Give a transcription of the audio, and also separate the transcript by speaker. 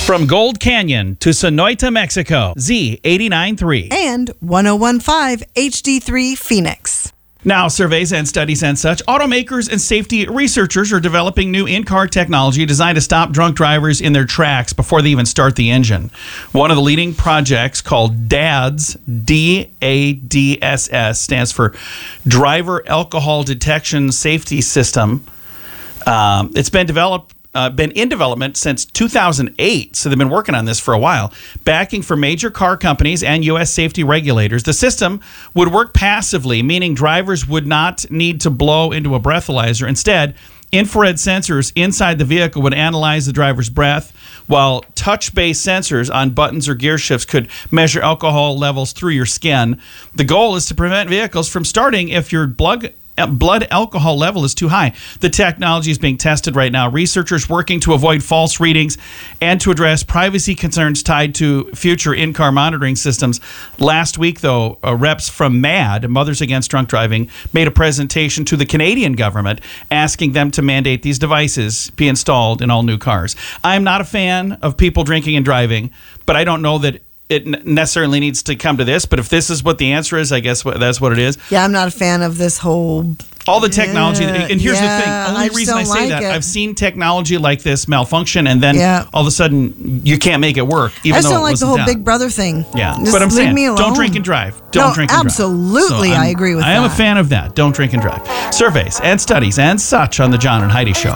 Speaker 1: From Gold Canyon to Sonoita, Mexico, Z89.3.
Speaker 2: And 101.5 HD3 Phoenix.
Speaker 1: Now, surveys and studies and such, automakers and safety researchers are developing new in-car technology designed to stop drunk drivers in their tracks before they even start the engine. One of the leading projects, called DADS, D-A-D-S-S, stands for Driver Alcohol Detection Safety System. It's been in development since 2008, so they've been working on this for a while. Backing for major car companies and U.S. safety regulators. The system would work passively, meaning drivers would not need to blow into a breathalyzer. Instead, infrared sensors inside the vehicle would analyze the driver's breath, while touch-based sensors on buttons or gear shifts could measure alcohol levels through your skin. The goal is to prevent vehicles from starting if your blood alcohol level is too high. The technology is being tested right now. Researchers working to avoid false readings and to address privacy concerns tied to future in-car monitoring systems. Last week, though, reps from MAD, Mothers Against Drunk Driving, made a presentation to the Canadian government asking them to mandate these devices be installed in all new cars. I'm not a fan of people drinking and driving, but I don't know that it necessarily needs to come to this, but if this is what the answer is, I guess that's what it is.
Speaker 2: Yeah, I'm not a fan of this whole...
Speaker 1: All the technology, and here's the thing. Only reason I say that, I've seen technology like this malfunction, and then all of a sudden you can't make it work, even though it wasn't
Speaker 2: I just don't like the whole
Speaker 1: down.
Speaker 2: Big Brother thing.
Speaker 1: Yeah,
Speaker 2: just
Speaker 1: but I'm saying,
Speaker 2: me alone.
Speaker 1: don't drink and drive. Don't drink and drive.
Speaker 2: Absolutely, I agree with that.
Speaker 1: I am a fan of that. Don't drink and drive. Surveys and studies and such on the John and Heidi Show.